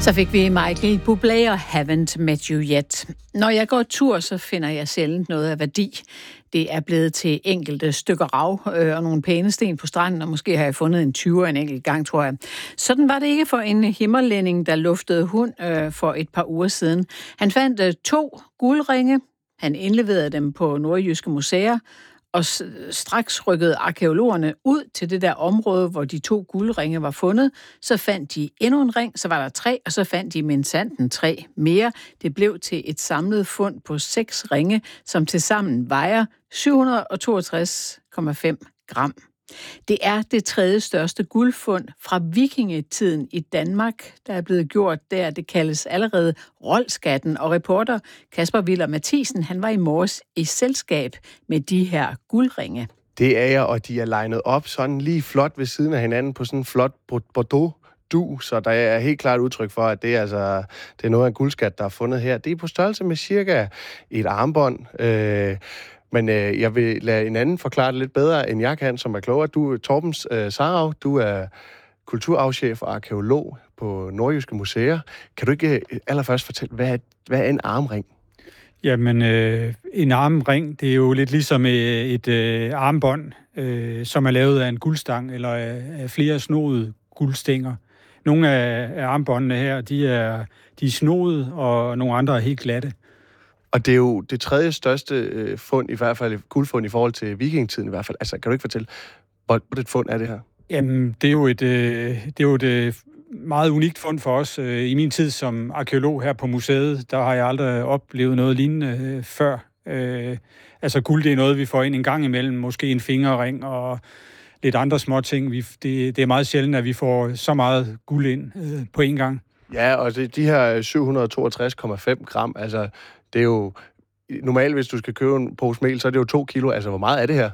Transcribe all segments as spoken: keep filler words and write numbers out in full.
Så fik vi Michael Bublé og Haven't Met You Yet. Når jeg går tur, så finder jeg sjældent noget af værdi. Det er blevet til enkelte stykker rav øh, og nogle pæne sten på stranden, og måske har jeg fundet en tyver en enkelt gang, tror jeg. Sådan var det ikke for en himmerlænding, der luftede hund øh, for et par uger siden. Han fandt øh, to guldringe. Han indleverede dem på nordjyske museer, og straks rykkede arkæologerne ud til det der område, hvor de to guldringe var fundet. Så fandt de endnu en ring, så var der tre, og så fandt de minsandten tre mere. Det blev til et samlet fund på seks ringe, som tilsammen vejer syv hundrede toogtres komma fem gram. Det er det tredje største guldfund fra vikingetiden i Danmark, der er blevet gjort der. Det kaldes allerede Roldskatten, og reporter Kasper Willer Mathisen, han var i morges i selskab med de her guldringe. Det er jeg, og de er legnet op sådan lige flot ved siden af hinanden på sådan en flot Bordeaux du, så der er helt klart udtryk for, at det er, altså, det er noget af en guldskat, der er fundet her. Det er på størrelse med cirka et armbånd. Øh, Men øh, jeg vil lade en anden forklare det lidt bedre, end jeg kan, som er klogere. Du er Torben øh, Sarau, du er kulturarvschef og arkeolog på Nordjyske Museer. Kan du ikke øh, allerførst fortælle, hvad er, hvad er en armring? Jamen, øh, en armring, det er jo lidt ligesom et øh, armbånd, øh, som er lavet af en guldstang, eller af, af flere snoede guldstænger. Nogle af, af armbåndene her, de er, de er snoede, og nogle andre er helt glatte. Og det er jo det tredje største øh, fund, i hvert fald guldfund i forhold til vikingetiden i hvert fald. Altså, kan du ikke fortælle, hvor det fund er det her? Jamen, det er jo et, øh, det er jo et øh, meget unikt fund for os. Øh, I min tid som arkeolog her på museet, der har jeg aldrig oplevet noget lignende øh, før. Øh, altså, guld, det er noget, vi får ind en gang imellem. Måske en fingerring og lidt andre små ting. Vi, det, det er meget sjældent, at vi får så meget guld ind øh, på én gang. Ja, og det, de her syv hundrede toogtres komma fem gram, altså... Det er jo normalt, hvis du skal købe en pose mel, så er det jo to kilo. Altså, hvor meget er det her?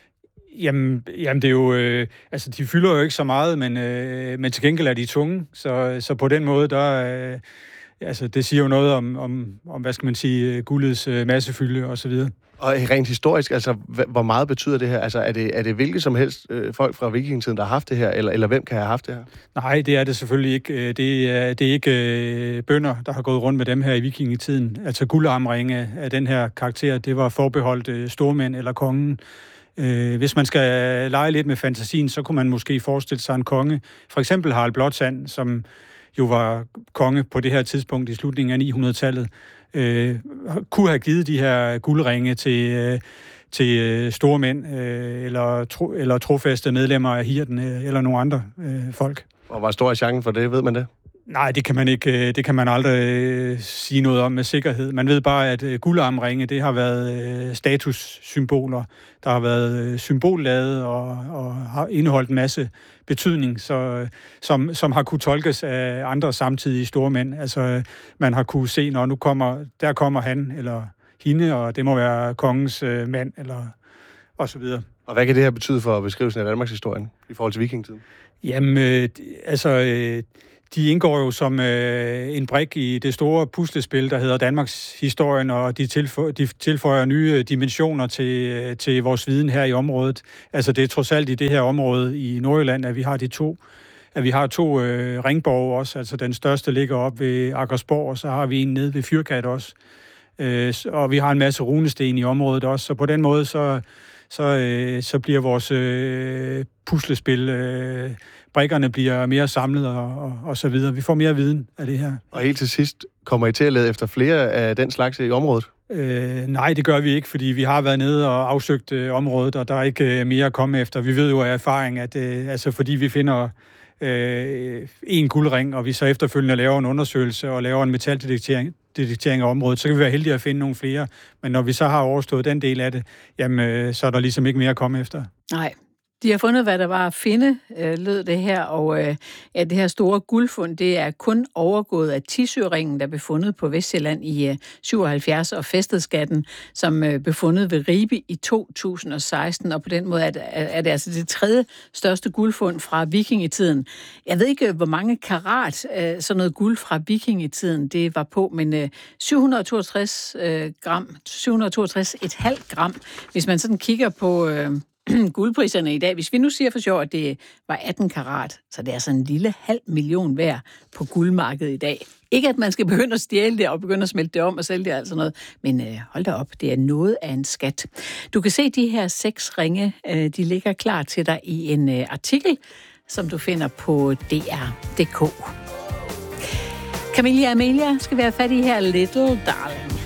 Jamen, jamen det er jo... Øh, altså, de fylder jo ikke så meget, men, øh, men til gengæld er de tunge. Så, så på den måde, der... Øh, altså, det siger jo noget om, om, om hvad skal man sige, guldets øh, massefylde og så videre. Og rent historisk, altså, hvor meget betyder det her? Altså, er det, er det hvilket som helst øh, folk fra vikingetiden, der har haft det her, eller, eller hvem kan have haft det her? Nej, det er det selvfølgelig ikke. Det er, det er ikke øh, bønder, der har gået rundt med dem her i vikingetiden. Altså, guldarmringe af den her karakter, det var forbeholdt øh, stormænd eller kongen. Øh, hvis man skal lege lidt med fantasien, så kunne man måske forestille sig en konge. For eksempel Harald Blåtand, som jo var konge på det her tidspunkt i slutningen af ni hundrede-tallet. Øh, kunne have givet de her guldringe til, øh, til øh, store mænd, øh, eller, tro, eller trofaste medlemmer af hirden, øh, eller nogle andre øh, folk. Og hvor stor er chancen for det, ved man det? Nej, det kan man ikke, det kan man aldrig øh, sige noget om med sikkerhed. Man ved bare, at øh, guldarmringe, det har været øh, statussymboler. Der har været øh, symbolladet og, og har indeholdt en masse betydning, så, øh, som, som har kunne tolkes af andre samtidige store mænd. Altså, øh, man har kunne se, når nu kommer, der kommer han eller hende, og det må være kongens øh, mand, eller og så videre. Og hvad kan det her betyde for beskrivelsen af Danmarks historien i forhold til vikingetiden? Jamen, øh, altså... Øh, De indgår jo som øh, en brik i det store puslespil, der hedder Danmarks historien, og de, tilfø- de tilføjer nye dimensioner til, til vores viden her i området. Altså det er trods alt i det her område i Nordjylland, at vi har de to, at vi har to øh, ringborge også. Altså den største ligger op ved Aggersborg, og så har vi en nede ved Fyrkat også. Øh, og vi har en masse runesten i området også, så på den måde så, så, øh, så bliver vores øh, puslespil... Øh, Brikkerne bliver mere samlet og, og, og så videre. Vi får mere viden af det her. Og helt til sidst, kommer I til at lede efter flere af den slags i området? Øh, nej, det gør vi ikke, fordi vi har været nede og afsøgt øh, området, og der er ikke øh, mere at komme efter. Vi ved jo af erfaring, at øh, altså, fordi vi finder øh, en guldring, og vi så efterfølgende laver en undersøgelse og laver en metaldetektering detektering af området, så kan vi være heldige at finde nogle flere. Men når vi så har overstået den del af det, jamen, øh, så er der ligesom ikke mere at komme efter. Nej. De har fundet, hvad der var at finde, øh, lød det her, og øh, ja, det her store guldfund, det er kun overgået af Tisøringen, der blev fundet på Vestsjælland i øh, syvoghalvfjerds, og Fæstedskatten, som øh, blev fundet ved Ribe i to tusind og seksten, og på den måde er det, er det altså det tredje største guldfund fra vikingetiden. Jeg ved ikke, hvor mange karat øh, sådan noget guld fra vikingetiden det var på, men øh, syv hundrede toogtres øh, gram, syv hundrede toogtres komma fem gram, hvis man sådan kigger på... Øh, guldpriserne i dag. Hvis vi nu siger for sjov, at det var atten karat, så det er sådan en lille halv million værd på guldmarkedet i dag. Ikke at man skal begynde at stjæle det og begynde at smelte det om og sælge det og alt sådan noget, men øh, hold da op, det er noget af en skat. Du kan se de her seks ringe, øh, de ligger klar til dig i en øh, artikel, som du finder på D R punktum d k. Camilla Amelia skal være fat i her Little Darling.